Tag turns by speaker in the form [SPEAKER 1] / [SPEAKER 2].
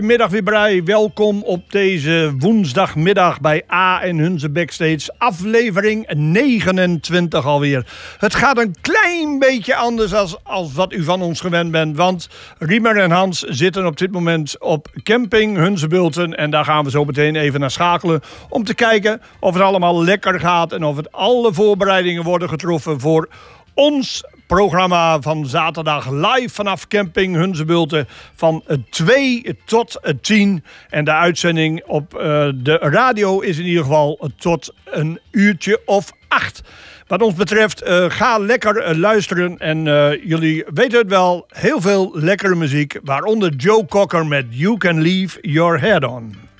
[SPEAKER 1] Middag weer bij, welkom op deze woensdagmiddag bij A en Hunze Backstage, aflevering 29 alweer. Het gaat een klein beetje anders als wat u van ons gewend bent, want Riemer en Hans zitten op dit moment op camping Hunze Bulten en daar gaan we zo meteen even naar schakelen om te kijken of het allemaal lekker gaat en of het alle voorbereidingen worden getroffen voor ons programma van zaterdag live vanaf camping Hunze Bulten van 2 tot 10. En de uitzending op de radio is in ieder geval tot een uurtje of 8. Wat ons betreft, ga lekker luisteren. En jullie weten het wel, heel veel lekkere muziek. Waaronder Joe Cocker met You Can Leave Your Head On.